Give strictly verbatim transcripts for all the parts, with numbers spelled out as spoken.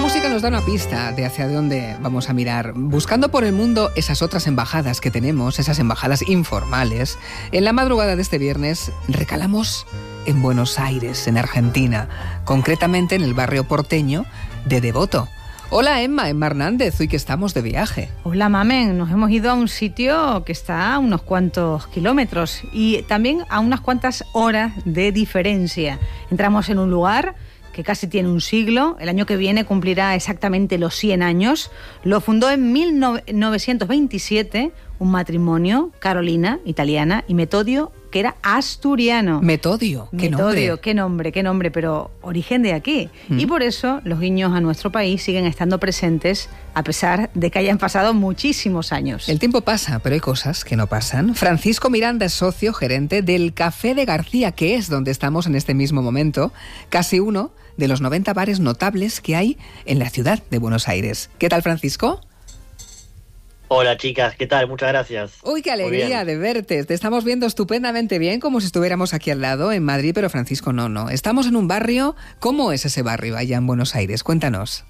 música nos da una pista de hacia dónde vamos a mirar. Buscando por el mundo esas otras embajadas que tenemos, esas embajadas informales, en la madrugada de este viernes recalamos en Buenos Aires, en Argentina, concretamente en el barrio porteño de Devoto. Hola Emma, Emma Hernández, hoy que estamos de viaje. Hola Mamen, nos hemos ido a un sitio que está a unos cuantos kilómetros y también a unas cuantas horas de diferencia. Entramos en un lugar que casi tiene un siglo, el año que viene cumplirá exactamente los cien años. Lo fundó en mil novecientos veintisiete un matrimonio, Carolina, italiana, y Metodio, que era asturiano. Metodio, qué Metodio, nombre. qué nombre, qué nombre, pero origen de aquí. Mm. Y por eso los guiños a nuestro país siguen estando presentes a pesar de que hayan pasado muchísimos años. El tiempo pasa, pero hay cosas que no pasan. Francisco Miranda es socio gerente del Café de García, que es donde estamos en este mismo momento, casi uno de los noventa bares notables que hay en la ciudad de Buenos Aires. ¿Qué tal, Francisco? Hola chicas, ¿qué tal? Muchas gracias. Uy, qué alegría de verte. Te estamos viendo estupendamente bien, como si estuviéramos aquí al lado, en Madrid, pero Francisco, no, no. Estamos en un barrio. ¿Cómo es ese barrio allá en Buenos Aires? Cuéntanos.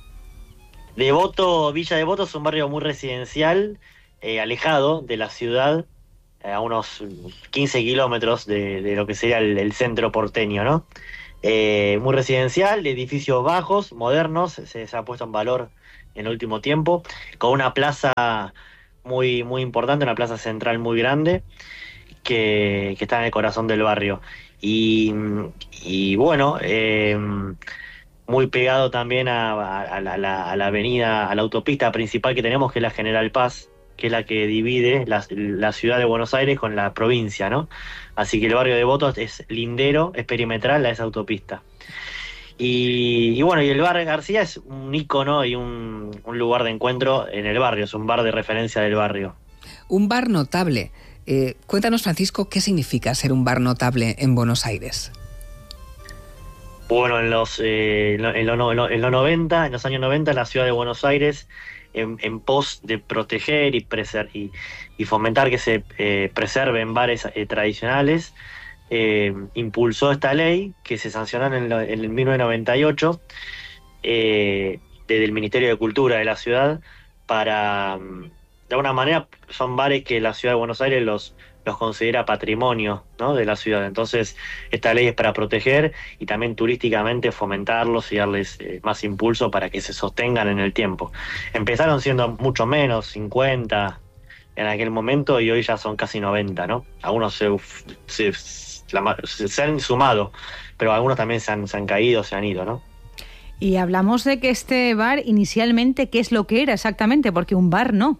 Devoto, Villa Devoto es un barrio muy residencial, eh, alejado de la ciudad, eh, a unos quince kilómetros de, de lo que sería el, el centro porteño, ¿no? Eh, muy residencial, de edificios bajos, modernos, se, se ha puesto en valor en el último tiempo, con una plaza muy, muy importante, una plaza central muy grande, que, que está en el corazón del barrio. Y, y bueno, eh, muy pegado también a, a, a, la, a la avenida, a la autopista principal que tenemos, que es la General Paz, que es la que divide la, la ciudad de Buenos Aires con la provincia, ¿no? Así que el barrio de Devoto es lindero, es perimetral a esa autopista. Y, y bueno, y el bar García es un ícono y un, un lugar de encuentro en el barrio, es un bar de referencia del barrio. Un bar notable. Eh, cuéntanos, Francisco, ¿qué significa ser un bar notable en Buenos Aires? Bueno, en los, eh, en, lo, en, lo, en los noventa, en los años noventa, en la ciudad de Buenos Aires, en, en pos de proteger y, preser, y, y fomentar que se eh, preserven bares eh, tradicionales, Eh, impulsó esta ley que se sancionó en, el, en el mil novecientos noventa y ocho eh, desde el Ministerio de Cultura de la ciudad para, de alguna manera, son bares que la ciudad de Buenos Aires los, los considera patrimonio, ¿no?, de la ciudad. Entonces esta ley es para proteger y también turísticamente fomentarlos y darles eh, más impulso para que se sostengan en el tiempo. Empezaron siendo mucho menos, cincuenta en aquel momento, y hoy ya son casi noventa, ¿no? Algunos se, se La, se han sumado, pero algunos también se han, se han caído, se han ido, ¿no? Y hablamos de que este bar inicialmente, ¿qué es lo que era exactamente? Porque un bar no.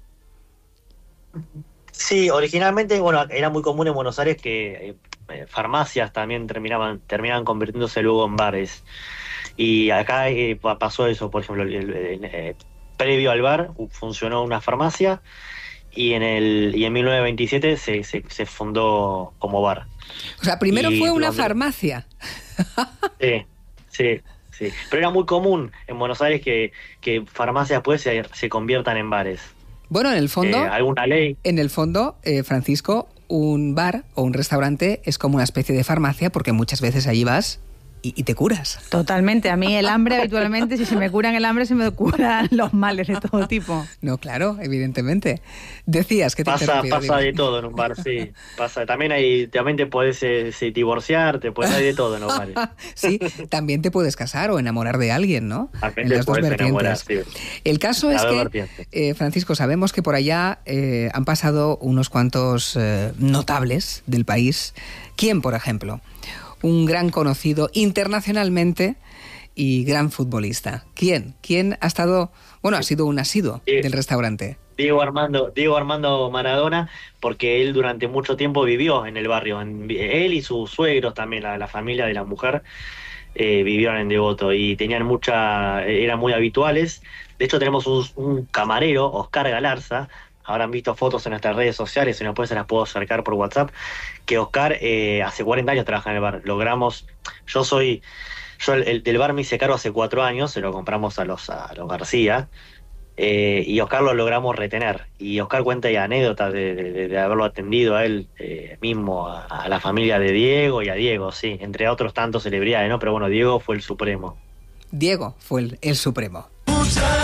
Sí, originalmente, bueno, era muy común en Buenos Aires que eh, farmacias también terminaban, terminaban convirtiéndose luego en bares. Y acá eh, pasó eso, por ejemplo, el, el, el, eh, previo al bar funcionó una farmacia y en el y en mil novecientos veintisiete se, se, se fundó como bar. O sea, primero y fue una durante... farmacia. Sí, sí, sí. Pero era muy común en Buenos Aires que, que farmacias después se, se conviertan en bares. Bueno, en el fondo, eh, alguna ley. En el fondo, eh, Francisco, un bar o un restaurante es como una especie de farmacia porque muchas veces allí vas y, y te curas. Totalmente. A mí el hambre habitualmente, si se me curan el hambre, se me curan los males de todo tipo. No, claro, evidentemente. Decías que te pasa pasa de todo en un bar, sí. Pasa. También hay, también te puedes eh, divorciar, te puedes hay de todo en los bares. Sí, también te puedes casar o enamorar de alguien, ¿no? También en te las dos puedes enamorar, vertientes. sí. El caso es que, eh, Francisco, sabemos que por allá eh, han pasado unos cuantos eh, notables del país. ¿Quién, por ejemplo? Un gran conocido internacionalmente y gran futbolista. ¿Quién? ¿Quién ha estado, bueno, ha sido un asiduo sí. del restaurante? Diego Armando, Diego Armando Maradona, porque él durante mucho tiempo vivió en el barrio. En, él y sus suegros también, la, la familia de la mujer, eh, vivieron en Devoto y tenían mucha, eran muy habituales. De hecho tenemos un, un camarero, Oscar Galarza. Ahora han visto fotos en nuestras redes sociales, si no puede se las puedo acercar por WhatsApp, que Oscar eh, hace cuarenta años trabaja en el bar. Logramos, yo soy, yo el, el del bar me hice cargo hace cuatro años, se lo compramos a los, a los García, eh, y Oscar lo logramos retener. Y Oscar cuenta ya anécdotas de, de, de haberlo atendido a él eh, mismo, a, a la familia de Diego y a Diego, sí, entre otros tantos celebridades, ¿no? Pero bueno, Diego fue el supremo. Diego fue el, el supremo.